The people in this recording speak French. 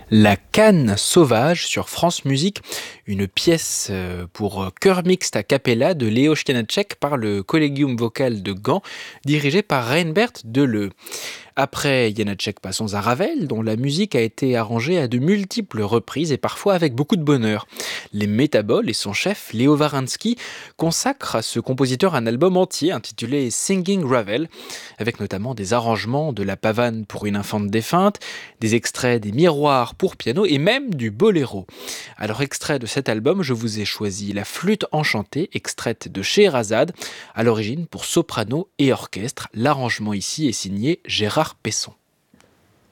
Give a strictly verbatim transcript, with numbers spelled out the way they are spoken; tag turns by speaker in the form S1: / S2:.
S1: La Canne sauvage sur France Musique, une pièce euh, pour chœur mixte a cappella de Léo Janacek par le Collegium vocal de Gand, dirigé par Reinbert Deleu. Après Janacek, passons à Ravel, dont la musique a été arrangée à de multiples reprises et parfois avec beaucoup de bonheur. Les Métaboles et son chef, Léo Waransky, consacrent à ce compositeur un album entier intitulé Singing Ravel, avec notamment des arrangements de la pavane pour une infante défunte, des extraits des miroirs pour piano et même du boléro. Alors, extrait de cet album, je vous ai choisi La Flûte enchantée, extraite de Scheherazade, à l'origine pour soprano et orchestre. L'arrangement ici est signé Gérard Pesson.